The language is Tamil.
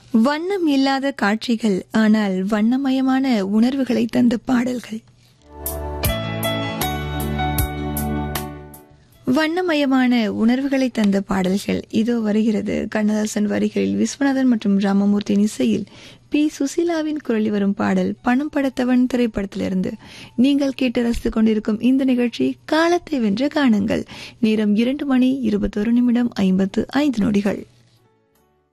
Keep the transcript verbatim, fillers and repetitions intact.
வண்ணம் இல்லாத காட்சிகள், ஆனால் வண்ணமயமான உணர்வுகளை தந்த பாடல்கள். வண்ணமயமான உணர்வுகளை தந்த பாடல்கள் இதோ வருகிறது. கண்ணதாசன் வரிகளில் விஸ்வநாதன் மற்றும் ராமமூர்த்தியின் இசையில் பி சுசீலாவின் குரலில் வரும் பாடல் பணம் படைத்தவன் திரைப்படத்திலிருந்து. நீங்கள் கேட்டு ரசித்துக் கொண்டிருக்கும் இந்த நிகழ்ச்சி காலத்தை வென்ற காணுங்கள். நேரம் இரண்டு மணி இருபத்தொரு நிமிடம் ஐம்பத்து ஐந்து நொடிகள்.